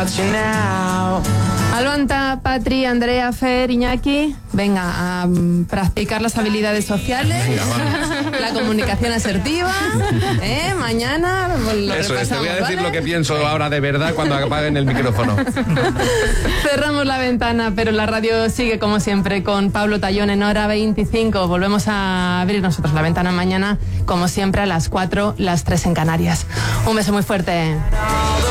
Alonta, Patri, Andrea, Fer, Iñaki, venga a practicar las habilidades sociales, la comunicación asertiva, mañana lo Eso es, te voy a decir, ¿vale? lo que pienso ahora de verdad cuando apaguen el micrófono. Cerramos la ventana, pero la radio sigue como siempre con Pablo Tallón en hora 25. Volvemos a abrir nosotros la ventana mañana, como siempre, a las 4, las 3 en Canarias. Un beso muy fuerte.